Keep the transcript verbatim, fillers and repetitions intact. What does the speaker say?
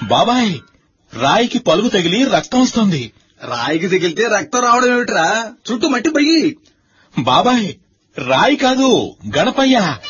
బాబాయ్, రాయికి పలుగు తగిలి రక్తం వస్తుంది. రాయికి తగిలితే రక్తం రావడం ఏమిట్రా? చుట్టూ మట్టి పోయి. బాబాయ్, రాయి కాదు గణపయ్య.